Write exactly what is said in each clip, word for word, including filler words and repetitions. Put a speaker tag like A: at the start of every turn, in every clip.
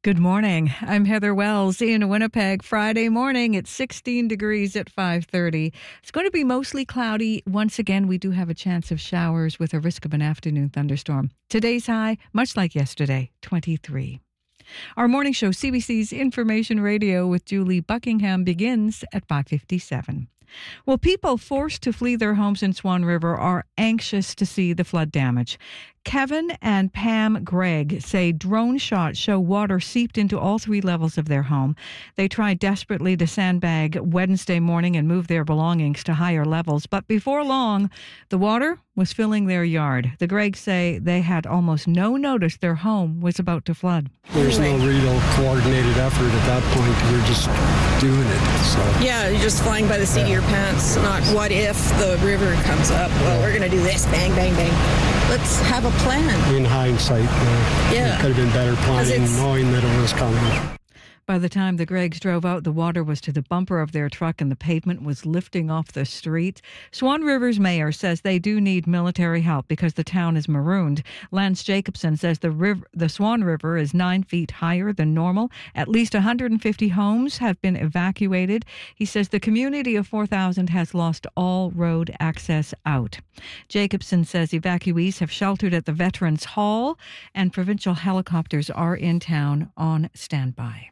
A: Good morning. I'm Heather Wells in Winnipeg. Friday morning, it's sixteen degrees at five thirty. It's going to be mostly cloudy. Once again, we do have a chance of showers with a risk of an afternoon thunderstorm. Today's high, much like yesterday, twenty-three. Our morning show, C B C's Information Radio with Julie Buckingham, begins at five fifty-seven. Well, people forced to flee their homes in Swan River are anxious to see the flood damage. Kevin and Pam Gregg say drone shots show water seeped into all three levels of their home. They tried desperately to sandbag Wednesday morning and move their belongings to higher levels, but before long, the water was filling their yard. The Greggs say they had almost no notice their home was about to flood.
B: There's no real coordinated effort at that point. We're just doing it. So.
C: Yeah, you're just flying by the seat of your pants. Not what if the river comes up. Well, we're going to do this. Bang, bang, bang. Let's have a plan.
B: In hindsight, uh,
C: yeah.
B: it could have been better planning, knowing that it was coming.
A: By the time the Greggs drove out, the water was to the bumper of their truck and the pavement was lifting off the street. Swan River's mayor says they do need military help because the town is marooned. Lance Jacobson says the river, the Swan River is nine feet higher than normal. At least one hundred fifty homes have been evacuated. He says the community of four thousand has lost all road access out. Jacobson says evacuees have sheltered at the Veterans Hall and provincial helicopters are in town on standby.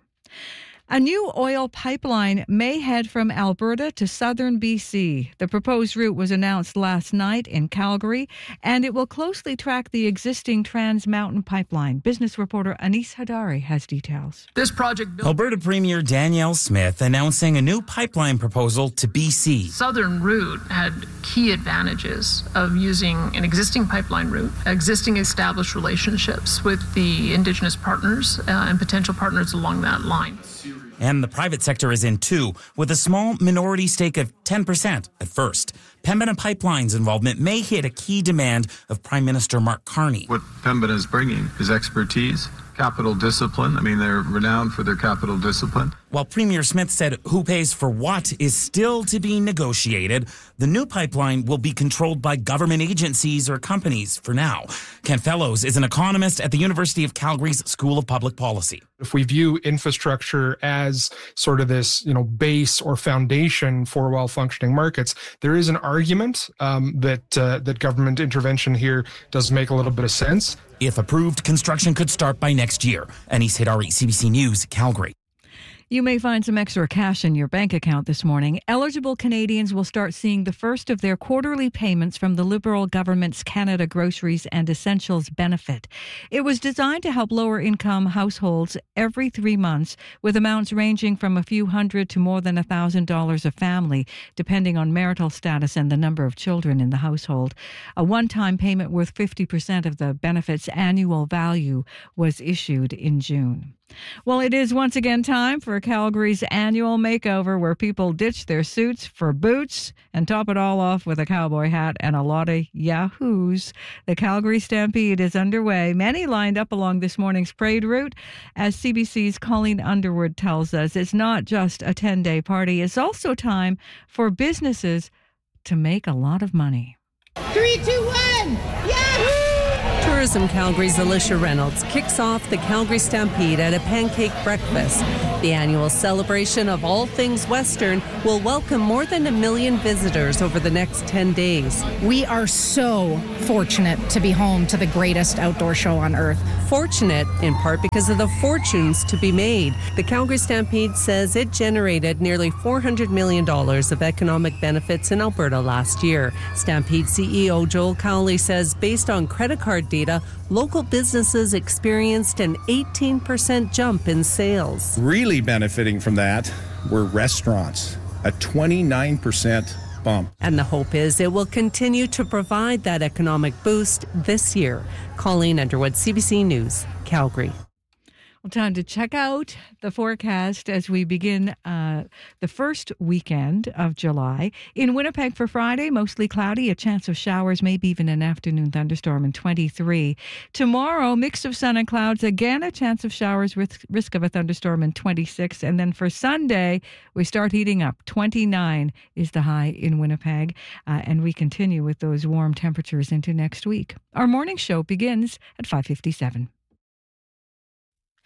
A: A new oil pipeline may head from Alberta to southern B C. The proposed route was announced last night in Calgary, and it will closely track the existing Trans Mountain pipeline. Business reporter Anis Hadari has details.
D: This project built
E: Alberta Premier Danielle Smith announcing a new pipeline proposal to B C.
D: Southern route had key advantages of using an existing pipeline route, existing established relationships with the Indigenous partners uh, and potential partners along that line.
E: And the private sector is in too, with a small minority stake of ten percent at first. Pembina Pipeline's involvement may hit a key demand of Prime Minister Mark Carney.
F: What Pembina is bringing is expertise, capital discipline. I mean, they're renowned for their capital discipline.
E: While Premier Smith said who pays for what is still to be negotiated, the new pipeline will be controlled by government agencies or companies for now. Ken Fellows is an economist at the University of Calgary's School of Public Policy.
G: If we view infrastructure as sort of this, you know, base or foundation for well-functioning markets, there is an argument um, that uh, that government intervention here does make a little bit of sense.
E: If approved, construction could start by next year. Anis Hadari, C B C News, Calgary.
A: You may find some extra cash in your bank account this morning. Eligible Canadians will start seeing the first of their quarterly payments from the Liberal government's Canada Groceries and Essentials benefit. It was designed to help lower-income households every three months, with amounts ranging from a few hundred to more than one thousand dollars a family, depending on marital status and the number of children in the household. A one-time payment worth fifty percent of the benefit's annual value was issued in June. Well, it is once again time for Calgary's annual makeover, where people ditch their suits for boots and top it all off with a cowboy hat and a lot of yahoos. The Calgary Stampede is underway. Many lined up along this morning's parade route. As C B C's Colleen Underwood tells us, it's not just a ten-day party. It's also time for businesses to make a lot of money.
H: Three, two, one, Yahoo!
I: Tourism Calgary's Alicia Reynolds kicks off the Calgary Stampede at a pancake breakfast. The annual celebration of all things Western will welcome more than a million visitors over the next ten days.
J: We are so fortunate to be home to the greatest outdoor show on earth.
I: Fortunate, in part because of the fortunes to be made. The Calgary Stampede says it generated nearly four hundred million dollars of economic benefits in Alberta last year. Stampede C E O Joel Cowley says based on credit card data, local businesses experienced an eighteen percent jump in sales.
K: Really benefiting from that were restaurants, a twenty-nine percent bump.
I: And the hope is it will continue to provide that economic boost this year. Colleen Underwood, C B C News, Calgary.
A: Well, time to check out the forecast as we begin uh, the first weekend of July. In Winnipeg for Friday, mostly cloudy, a chance of showers, maybe even an afternoon thunderstorm, and twenty-three. Tomorrow, mix of sun and clouds, again a chance of showers with risk of a thunderstorm, and twenty-six. And then for Sunday, we start heating up. twenty-nine is the high in Winnipeg, uh, and we continue with those warm temperatures into next week. Our morning show begins at five fifty-seven.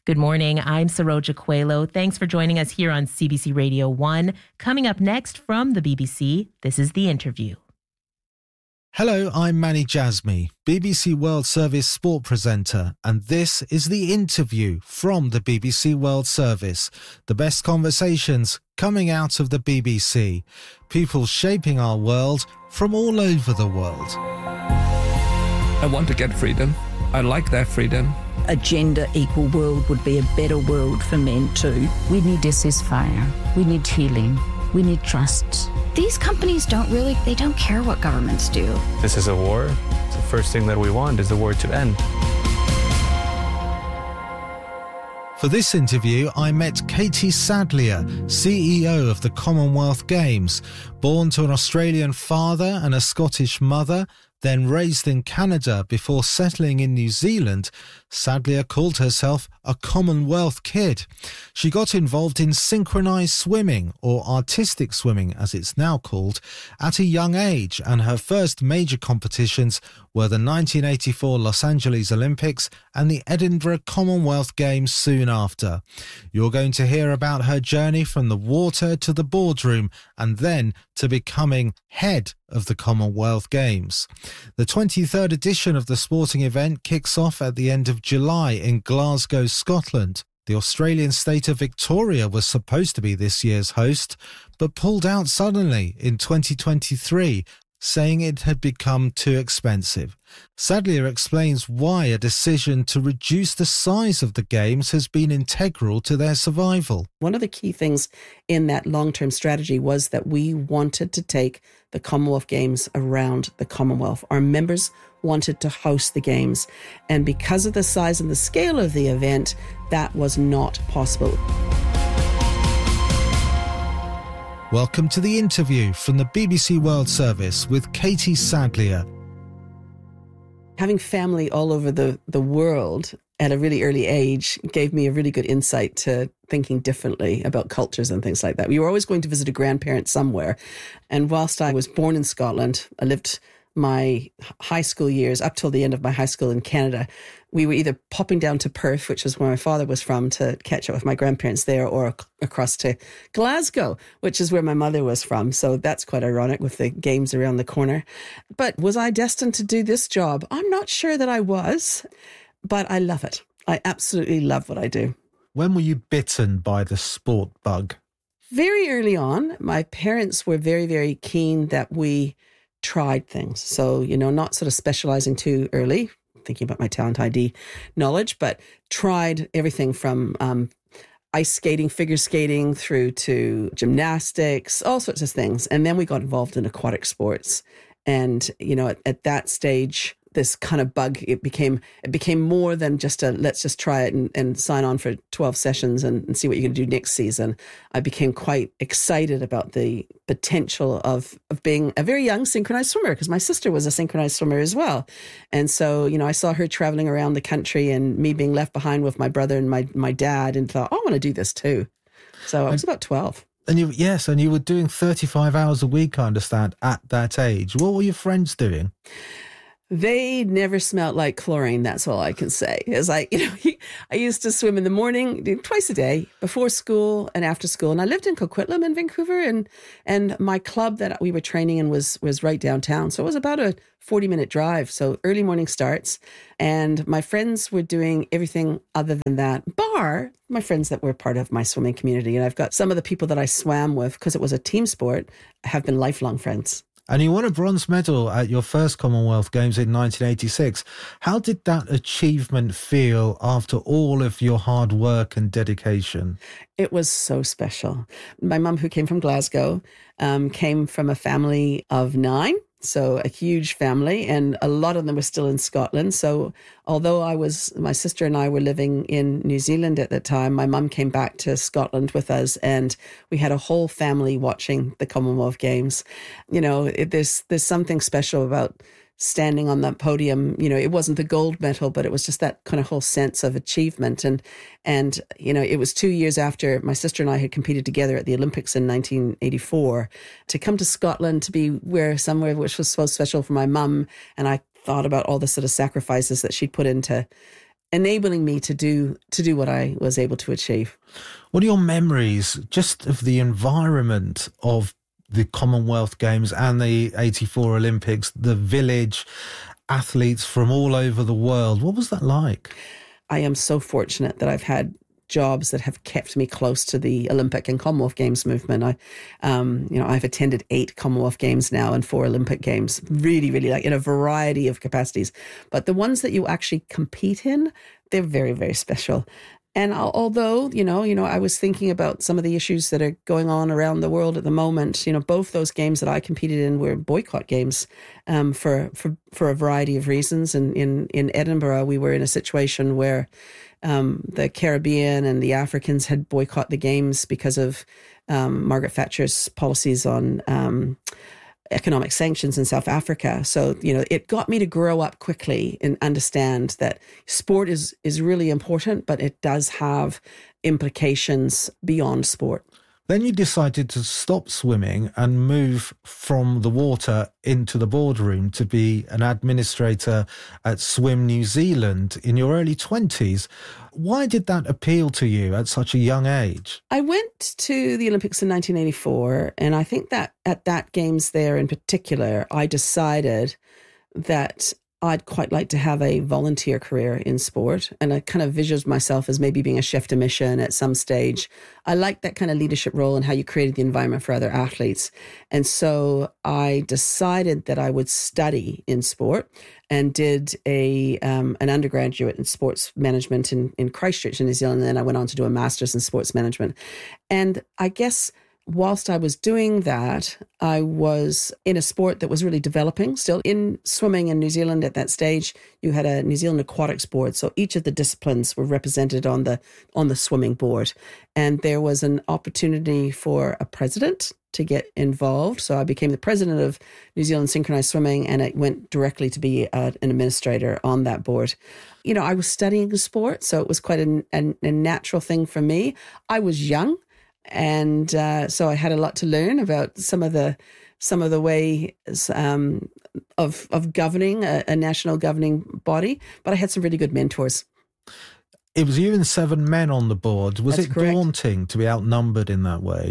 L: Good morning. I'm Saroja Coelho. Thanks for joining us here on C B C Radio one. Coming up next from the B B C, this is The Interview.
M: Hello, I'm Manny Jasmy, B B C World Service sport presenter, and this is The Interview from the B B C World Service. The best conversations coming out of the B B C. People shaping our world from all over the world.
N: I want to get freedom. I like that freedom.
O: A gender equal world would be a better world for men too.
P: We need a ceasefire. We need healing. We need trust.
Q: These companies don't really, they don't care what governments do.
R: This is a war. The first thing that we want is the war to end.
M: For this interview, I met Katie Sadlier, C E O of the Commonwealth Games. Born to an Australian father and a Scottish mother, then raised in Canada before settling in New Zealand, Sadlier called herself a Commonwealth kid. She got involved in synchronised swimming, or artistic swimming as it's now called, at a young age, and her first major competitions were the nineteen eighty-four Los Angeles Olympics and the Edinburgh Commonwealth Games soon after. You're going to hear about her journey from the water to the boardroom and then to becoming head of the Commonwealth Games. The twenty-third edition of the sporting event kicks off at the end of July in Glasgow, Scotland. The Australian state of Victoria was supposed to be this year's host, but pulled out suddenly in twenty twenty-three, saying it had become too expensive. Sadlier explains why a decision to reduce the size of the Games has been integral to their survival.
S: One of the key things in that long-term strategy was that we wanted to take the Commonwealth Games around the Commonwealth. Our members wanted to host the Games, and because of the size and the scale of the event, that was not possible.
M: Welcome to The Interview from the B B C World Service with Katie Sadlier.
S: Having family all over the, the world at a really early age gave me a really good insight to thinking differently about cultures and things like that. We were always going to visit a grandparent somewhere. And whilst I was born in Scotland, I lived my high school years up till the end of my high school in Canada. We were either popping down to Perth, which was where my father was from, to catch up with my grandparents there, or across to Glasgow, which is where my mother was from. So that's quite ironic with the Games around the corner. But was I destined to do this job? I'm not sure that I was, but I love it. I absolutely love what I do.
M: When were you bitten by the sport bug?
S: Very early on. My parents were very, very keen that we tried things. So, you know, not sort of specializing too early, thinking about my talent I D knowledge, but tried everything from um, ice skating, figure skating, through to gymnastics, all sorts of things. And then we got involved in aquatic sports. And, you know, at, at that stage, this kind of bug, it became it became more than just a let's just try it and, and sign on for twelve sessions and, and see what you're going to do next season. I became quite excited about the potential of, of being a very young synchronized swimmer, because my sister was a synchronized swimmer as well. And so, you know, I saw her traveling around the country and me being left behind with my brother and my, my dad, and thought, oh, I want to do this too. So I was about twelve.
M: And you, yes, and you were doing thirty-five hours a week, I understand, at that age. What were your friends doing?
S: They never smelled like chlorine. That's all I can say. It's like, you know, I used to swim in the morning, twice a day, before school and after school. And I lived in Coquitlam in Vancouver, and and my club that we were training in was was right downtown. So it was about a forty minute drive. So early morning starts, and my friends were doing everything other than that, bar my friends that were part of my swimming community. And I've got some of the people that I swam with, because it was a team sport, have been lifelong friends.
M: And you won a bronze medal at your first Commonwealth Games in nineteen eighty-six. How did that achievement feel after all of your hard work and dedication?
S: It was so special. My mum, who came from Glasgow, um, came from a family of nine. So a huge family, and a lot of them were still in Scotland. So although I was, my sister and I were living in New Zealand at the time, my mum came back to Scotland with us, and we had a whole family watching the Commonwealth Games. You know, it, there's there's something special about standing on that podium. You know, it wasn't the gold medal, but it was just that kind of whole sense of achievement. And, and, you know, it was two years after my sister and I had competed together at the Olympics in nineteen eighty-four, to come to Scotland, to be where somewhere which was so special for my mum. And I thought about all the sort of sacrifices that she'd put into enabling me to do to do what I was able to achieve.
M: What are your memories just of the environment of the Commonwealth Games and the eighty-four Olympics, the village, athletes from all over the world? What was that like?
S: I am so fortunate that I've had jobs that have kept me close to the Olympic and Commonwealth Games movement. I, um, you know, I've attended eight Commonwealth Games now and four Olympic Games, really, really like in a variety of capacities. But the ones that you actually compete in, they're very, very special. And although, you know, you know, I was thinking about some of the issues that are going on around the world at the moment. You know, both those games that I competed in were boycott games um, for, for for a variety of reasons. And in, in Edinburgh, we were in a situation where um, the Caribbean and the Africans had boycotted the games because of um, Margaret Thatcher's policies on um, economic sanctions in South Africa. So, you know, it got me to grow up quickly and understand that sport is is really important, but it does have implications beyond sport.
M: Then you decided to stop swimming and move from the water into the boardroom to be an administrator at Swim New Zealand in your early twenties. Why did that appeal to you at such a young age?
S: I went to the Olympics in nineteen eighty-four, and I think that at that Games there in particular, I decided that I'd quite like to have a volunteer career in sport, and I kind of visualized myself as maybe being a chef de mission at some stage. I liked that kind of leadership role and how you created the environment for other athletes. And so I decided that I would study in sport and did a um, an undergraduate in sports management in, in Christchurch in New Zealand. And then I went on to do a master's in sports management. And I guess whilst I was doing that, I was in a sport that was really developing still. In swimming in New Zealand at that stage, you had a New Zealand Aquatics Board. So each of the disciplines were represented on the on the swimming board. And there was an opportunity for a president to get involved. So I became the president of New Zealand Synchronized Swimming, and it went directly to be a, an administrator on that board. You know, I was studying sport, so it was quite a, a, a natural thing for me. I was young. And uh, so I had a lot to learn about some of the some of the ways um, of of governing a, a national governing body. But I had some really good mentors.
M: It was you and seven men on the board. Was
S: That's
M: it
S: correct.
M: daunting to be outnumbered in that way?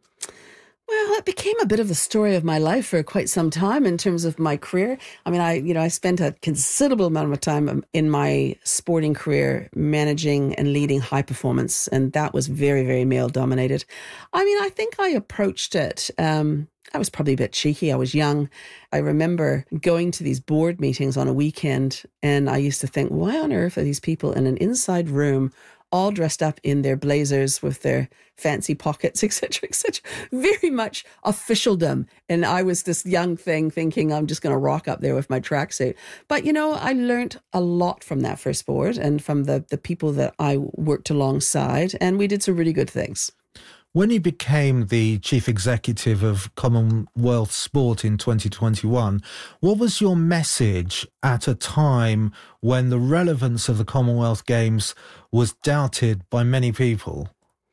S: Well, it became a bit of the story of my life for quite some time in terms of my career. I mean, I, you know, I spent a considerable amount of time in my sporting career managing and leading high performance, and that was very, very male dominated. I mean, I think I approached it. Um, I was probably a bit cheeky. I was young. I remember going to these board meetings on a weekend, and I used to think, why on earth are these people in an inside room all dressed up in their blazers with their fancy pockets, et cetera, et cetera. Very much officialdom. And I was this young thing thinking I'm just going to rock up there with my tracksuit. But, you know, I learned a lot from that first board and from the, the people that I worked alongside. And we did some really good things.
M: When you became the chief executive of Commonwealth Sport in twenty twenty-one, what was your message at a time when the relevance of the Commonwealth Games was doubted by many people?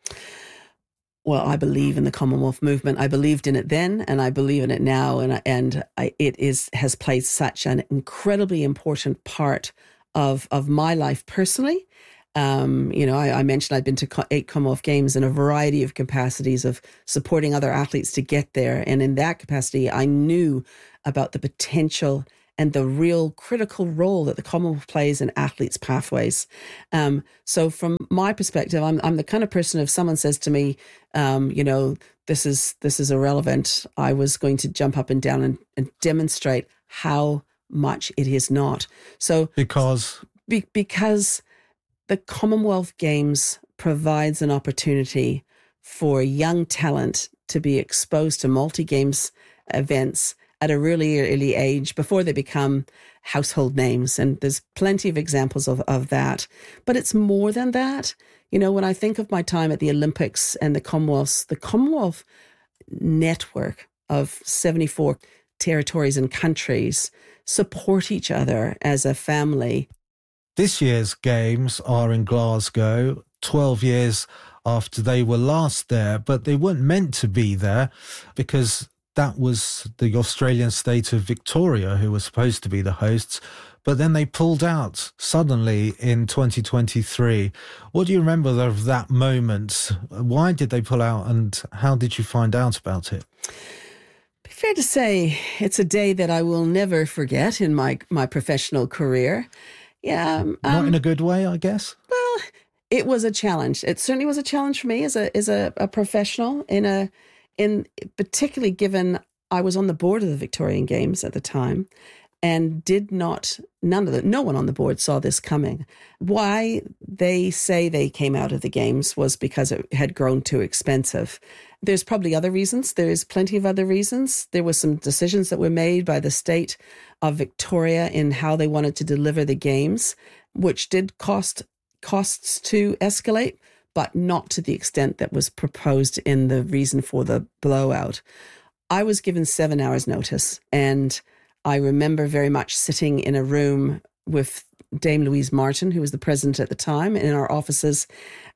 S: Well, I believe in the Commonwealth movement. I believed in it then, and I believe in it now, and and I, it is has played such an incredibly important part of of my life personally. Um, you know, I, I mentioned I'd been to eight Commonwealth Games in a variety of capacities of supporting other athletes to get there. And in that capacity, I knew about the potential and the real critical role that the Commonwealth plays in athletes' pathways. Um, so from my perspective, I'm, I'm the kind of person, if someone says to me, um, you know, this is this is irrelevant, I was going to jump up and down and, and demonstrate how much it is not. So
M: Because?
S: Be, because... The Commonwealth Games provides an opportunity for young talent to be exposed to multi-games events at a really early age before they become household names. And there's plenty of examples of, of that. But it's more than that. You know, when I think of my time at the Olympics and the Commonwealths, the Commonwealth network of seventy-four territories and countries support each other as a family.
M: This year's Games are in Glasgow, twelve years after they were last there, but they weren't meant to be there because that was the Australian state of Victoria who was supposed to be the hosts. but then they pulled out suddenly in twenty twenty-three. What do you remember of that moment? Why did they pull out, and how did you find out about it?
S: Fair to say, it's a day that I will never forget in my, my professional career. Yeah, um,
M: Not in a good way, I guess?
S: Well, it was a challenge. It certainly was a challenge for me as a as a, a professional, in a in particularly given I was on the board of the Victorian Games at the time, and did not, none of the, no one on the board saw this coming. Why they say they came out of the games was because it had grown too expensive. There's probably other reasons. There's plenty of other reasons. There were some decisions that were made by the state of Victoria in how they wanted to deliver the games, which did cost costs to escalate, but not to the extent that was proposed in the reason for the blowout. I was given seven hours notice, and I remember very much sitting in a room with Dame Louise Martin, who was the president at the time, in our offices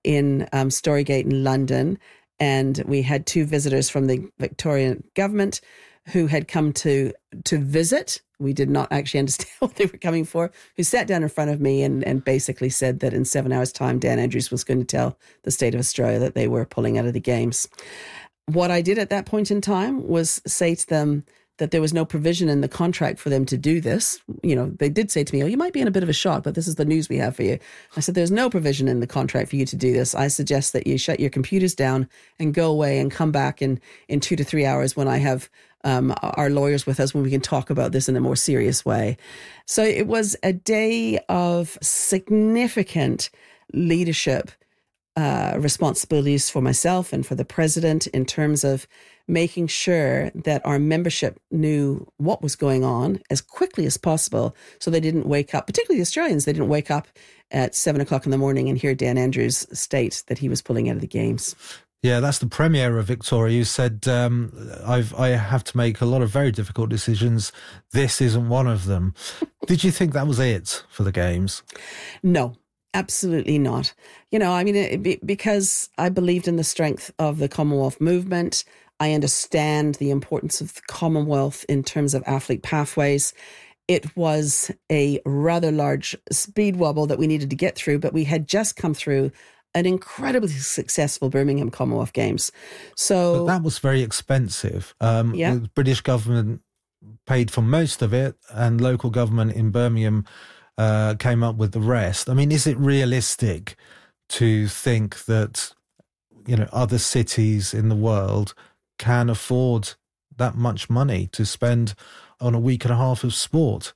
S: in um, Storygate in London. And we had two visitors from the Victorian government who had come to to visit. We did not actually understand what they were coming for, who sat down in front of me and, and basically said that in seven hours' time, Dan Andrews was going to tell the state of Australia that they were pulling out of the games. What I did at that point in time was say to them that there was no provision in the contract for them to do this. You know, they did say to me, oh, you might be in a bit of a shock, but this is the news we have for you. I said, there's no provision in the contract for you to do this. I suggest that you shut your computers down and go away and come back in, in two to three hours when I have um, our lawyers with us, when we can talk about this in a more serious way. So it was a day of significant leadership uh, responsibilities for myself and for the president in terms of making sure that our membership knew what was going on as quickly as possible, so they didn't wake up, particularly the Australians, they didn't wake up at seven o'clock in the morning and hear Dan Andrews state that he was pulling out of the games.
M: Yeah, that's the Premier of Victoria, who said, um, I've, I have to make a lot of very difficult decisions. This isn't one of them. Did you think that was it for the Games?
S: No. Absolutely not. You know, I mean, it, because I believed in the strength of the Commonwealth movement. I understand the importance of the Commonwealth in terms of athlete pathways. It was a rather large speed wobble that we needed to get through, but we had just come through an incredibly successful Birmingham Commonwealth Games. So
M: but that was very expensive. Um,
S: yeah.
M: The British government paid for most of it, and local government in Birmingham uh, came up with the rest. I mean, is it realistic to think that, you know, other cities in the world can afford that much money to spend on a week and a half of sport?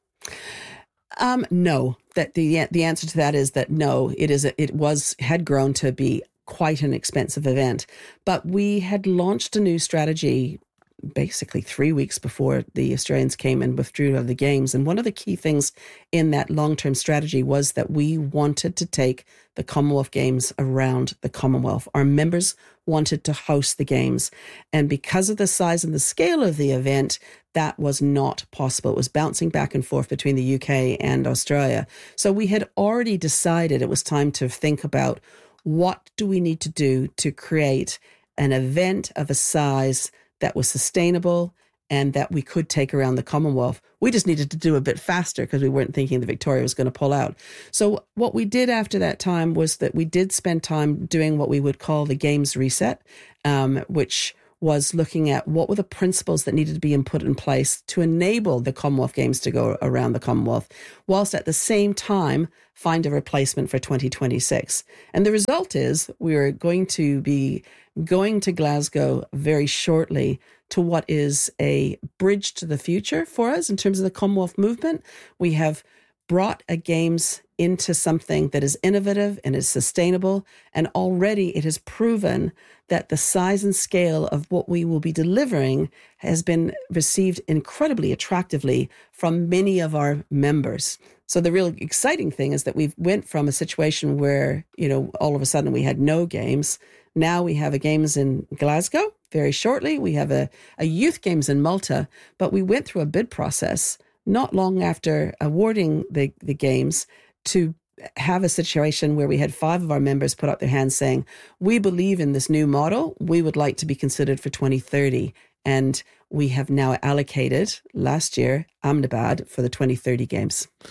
S: Um, no, that the the answer to that is that no, it is a, it was had grown to be quite an expensive event, but we had launched a new strategy basically three weeks before the Australians came and withdrew of the games. And one of the key things in that long-term strategy was that we wanted to take the Commonwealth Games around the Commonwealth. Our members wanted to host the games. And because of the size and the scale of the event, that was not possible. It was bouncing back and forth between the U K and Australia. So we had already decided it was time to think about, what do we need to do to create an event of a size that was sustainable and that we could take around the Commonwealth. We just needed to do a bit faster because we weren't thinking that Victoria was going to pull out. So what we did after that time was that we did spend time doing what we would call the Games Reset, um, which was looking at what were the principles that needed to be put in place to enable the Commonwealth Games to go around the Commonwealth, whilst at the same time find a replacement for twenty twenty-six. And the result is we're going to be going to Glasgow very shortly to what is a bridge to the future for us in terms of the Commonwealth movement. We have brought a Games into something that is innovative and is sustainable, and already it has proven that the size and scale of what we will be delivering has been received incredibly attractively from many of our members. So the real exciting thing is that we've went from a situation where, you know, all of a sudden we had no games. Now we have a Games in Glasgow very shortly. We have a, a youth Games in Malta, but we went through a bid process not long after awarding the, the games to have a situation where we had five of our members put up their hands saying, we believe in this new model. We would like to be considered for twenty thirty. And we have now allocated last year Ahmedabad for the twenty thirty games.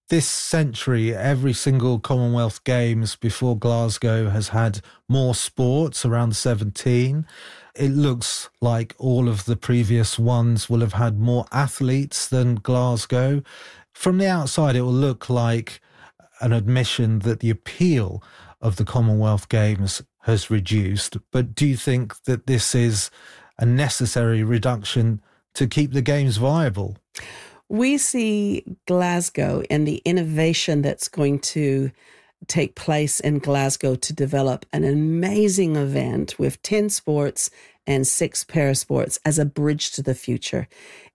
M: this century, every single Commonwealth Games before Glasgow has had more sports, around seventeen. It looks like all of the previous ones will have had more athletes than Glasgow. From the outside, it will look like an admission that the appeal of the Commonwealth Games has reduced. But do you think that this is a necessary reduction to keep the Games viable?
S: We see Glasgow and the innovation that's going to take place in Glasgow to develop an amazing event with ten sports and six parasports as a bridge to the future.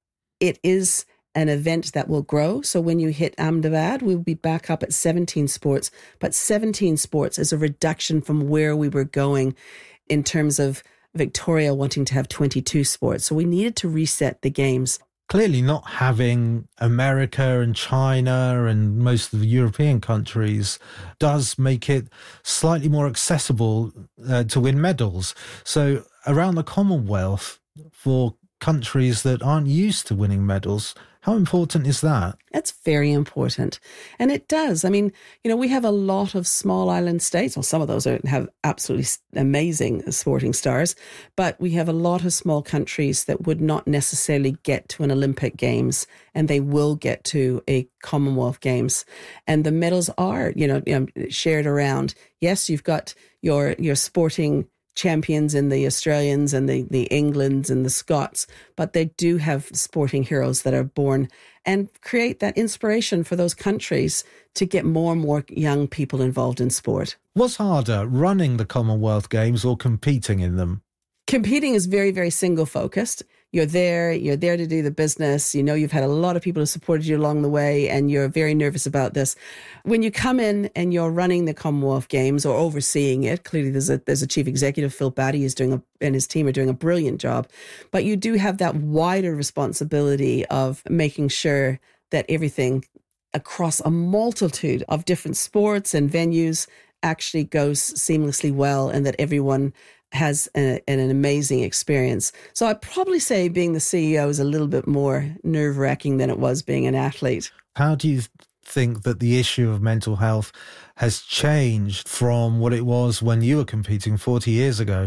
S: It is an event that will grow. So when you hit Ahmedabad, we'll be back up at seventeen sports, but seventeen sports is a reduction from where we were going in terms of Victoria wanting to have twenty-two sports. So we needed to reset the Games.
M: Clearly not having America and China and most of the European countries does make it slightly more accessible uh, to win medals. So around the Commonwealth, for countries that aren't used to winning medals, how important is that?
S: That's very important. And it does. I mean, you know, we have a lot of small island states. Well, some of those are, have absolutely amazing sporting stars, but we have a lot of small countries that would not necessarily get to an Olympic Games, and they will get to a Commonwealth Games. And the medals are, you know, you know shared around. Yes, you've got your your sporting champions in the Australians and the, the Englands and the Scots, but they do have sporting heroes that are born and create that inspiration for those countries to get more and more young people involved in sport.
M: What's harder, running the Commonwealth Games or competing in them?
S: Competing is very, very single focused. You're there, you're there to do the business. You know, you've had a lot of people who supported you along the way and you're very nervous about this. When you come in and you're running the Commonwealth Games or overseeing it, clearly there's a there's a chief executive, Phil Batty, is doing a, and his team are doing a brilliant job. But you do have that wider responsibility of making sure that everything across a multitude of different sports and venues actually goes seamlessly well and that everyone has a, an amazing experience. So I'd probably say being the C E O is a little bit more nerve-wracking than it was being an athlete.
M: How do you think that the issue of mental health has changed from what it was when you were competing forty years ago?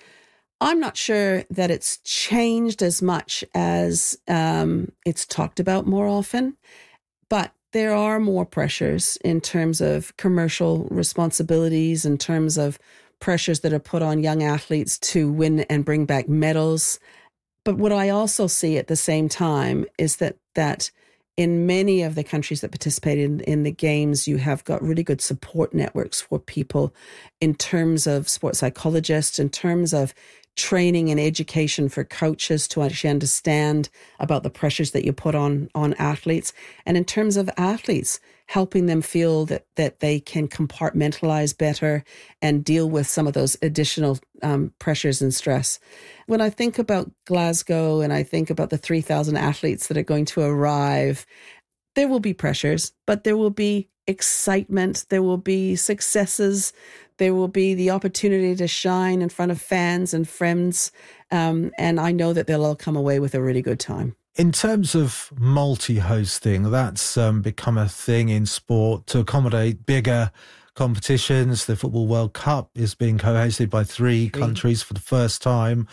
S: I'm not sure that it's changed as much as um, it's talked about more often, but there are more pressures in terms of commercial responsibilities, in terms of pressures that are put on young athletes to win and bring back medals. But what I also see at the same time is that that in many of the countries that participate in, in the Games, you have got really good support networks for people in terms of sports psychologists, in terms of training and education for coaches to actually understand about the pressures that you put on, on athletes. And in terms of athletes, helping them feel that, that they can compartmentalize better and deal with some of those additional um, pressures and stress. When I think about Glasgow and I think about the three thousand athletes that are going to arrive, there will be pressures, but there will be excitement, there will be successes, there will be the opportunity to shine in front of fans and friends, um, and I know that they'll all come away with a really good time.
M: In terms of multi-hosting, that's um, become a thing in sport to accommodate bigger competitions. The Football World Cup is being co-hosted by three, three countries for the first time.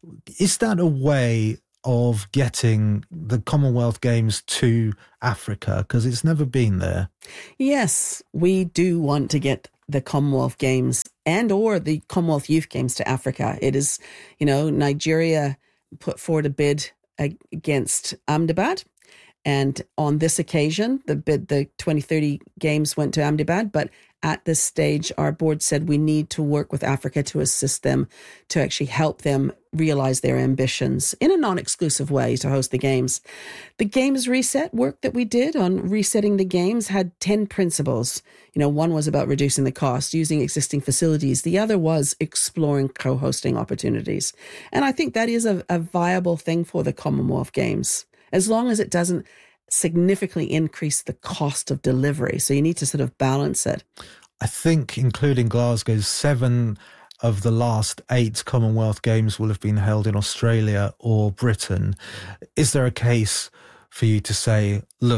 M: Is that a way of getting the Commonwealth Games to Africa? Because it's never been there.
S: Yes, we do want to get the Commonwealth Games and or the Commonwealth Youth Games to Africa. It is, you know, Nigeria put forward a bid against Ahmedabad. And on this occasion, the bid, the twenty thirty Games went to Ahmedabad, but at this stage, our board said we need to work with Africa to assist them, to actually help them realize their ambitions in a non-exclusive way to host the Games. The Games reset work that we did on resetting the Games had ten principles. You know, one was about reducing the cost, using existing facilities. The other was exploring co-hosting opportunities. And I think that is a, a viable thing for the Commonwealth Games, as long as it doesn't significantly increase the cost of delivery. So you need to sort of balance it.
M: I think, including Glasgow, seven of the last eight Commonwealth Games will have been held in Australia or Britain. Is there a case for you to say, look,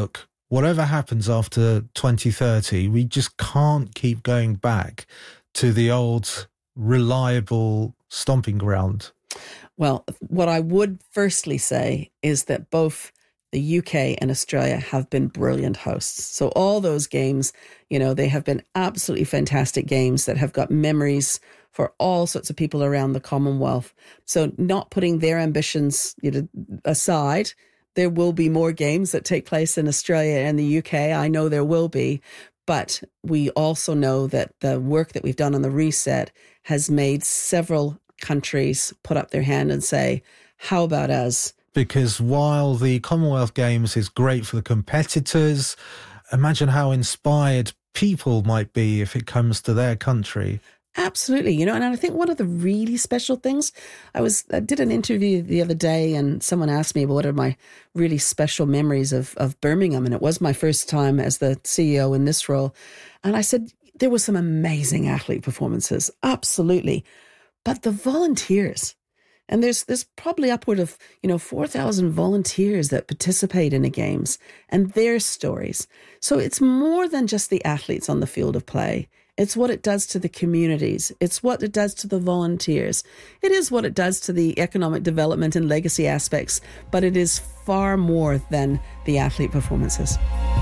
M: whatever happens after twenty thirty, we just can't keep going back to the old reliable stomping ground?
S: Well, what I would firstly say is that both the U K and Australia have been brilliant hosts. So all those games, you know, they have been absolutely fantastic games that have got memories for all sorts of people around the Commonwealth. So not putting their ambitions, you know, aside, there will be more games that take place in Australia and the U K. I know there will be. But we also know that the work that we've done on the reset has made several countries put up their hand and say, how about us?
M: Because while the Commonwealth Games is great for the competitors, imagine how inspired people might be if it comes to their country.
S: Absolutely. You know, and I think one of the really special things, I was I did an interview the other day and someone asked me, well, what are my really special memories of, of Birmingham? And it was my first time as the C E O in this role. And I said, there were some amazing athlete performances. Absolutely. But the volunteers, and there's there's probably upward of, you know, four thousand volunteers that participate in the games and their stories. So it's more than just the athletes on the field of play. It's what it does to the communities. It's what it does to the volunteers. It is what it does to the economic development and legacy aspects, but it is far more than the athlete performances.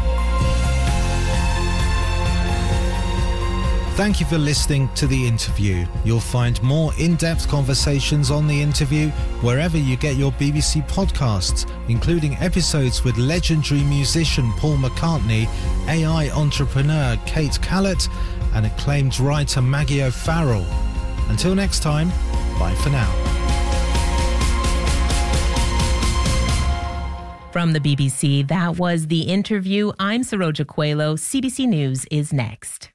M: Thank you for listening to The Interview. You'll find more in-depth conversations on The Interview wherever you get your B B C podcasts, including episodes with legendary musician Paul McCartney, A I entrepreneur Kate Callett, and acclaimed writer Maggie O'Farrell. Until next time, bye for now.
L: From the B B C, that was The Interview. I'm Saroja Coelho. C B C News is next.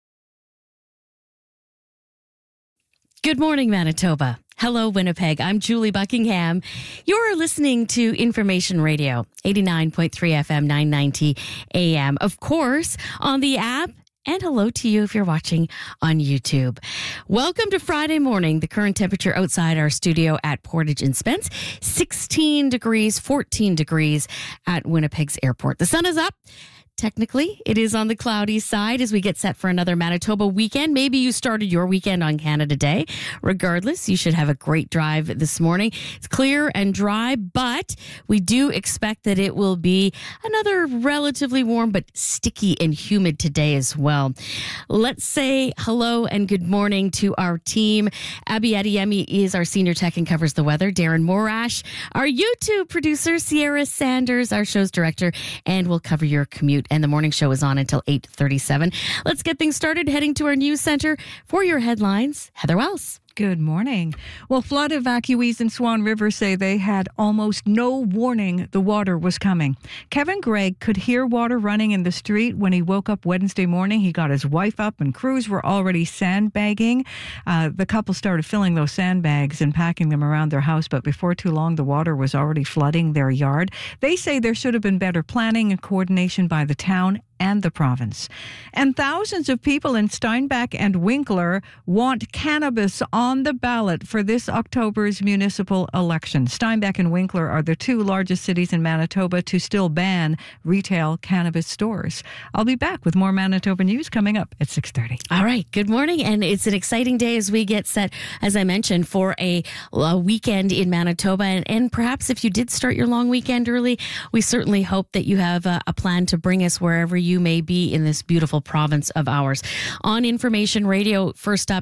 T: Good morning, Manitoba. Hello, Winnipeg. I'm Julie Buckingham. You're listening to Information Radio, eighty-nine point three F M, nine ninety A M. Of course, on the app. And hello to you if you're watching on YouTube. Welcome to Friday morning. The current temperature outside our studio at Portage and Spence, sixteen degrees, fourteen degrees at Winnipeg's airport. The sun is up. Technically, it is on the cloudy side as we get set for another Manitoba weekend. Maybe you started your weekend on Canada Day. Regardless, you should have a great drive this morning. It's clear and dry, but we do expect that it will be another relatively warm but sticky and humid today as well. Let's say hello and good morning to our team. Abby Adeyemi is our senior tech and covers the weather. Darren Morash, our YouTube producer. Sierra Sanders, our show's director, and we'll cover your commute. And the morning show is on until eight thirty-seven. Let's get things started. Heading to our news center for your headlines. Heather Wells.
A: Good morning. Well, flood evacuees in Swan River say they had almost no warning the water was coming. Kevin Gregg could hear water running in the street when he woke up Wednesday morning. He got his wife up and crews were already sandbagging. Uh, the couple started filling those sandbags and packing them around their house, but before too long, the water was already flooding their yard. They say there should have been better planning and coordination by the town and the province. And thousands of people in Steinbach and Winkler want cannabis on the ballot for this October's municipal election. Steinbach and Winkler are the two largest cities in Manitoba to still ban retail cannabis stores. I'll be back with more Manitoba news coming up at six thirty.
T: All right, good morning. And it's an exciting day as we get set, as I mentioned, for a, a weekend in Manitoba. And, and perhaps if you did start your long weekend early, we certainly hope that you have a, a plan to bring us wherever you you may be in this beautiful province of ours. On Information Radio, first up,